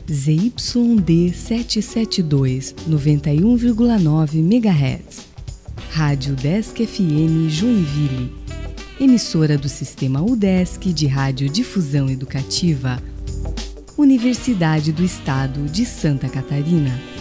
ZYD 772, 91,9 MHz. Rádio Udesc FM Joinville. Emissora do Sistema Udesc de Radiodifusão Educativa. Universidade do Estado de Santa Catarina.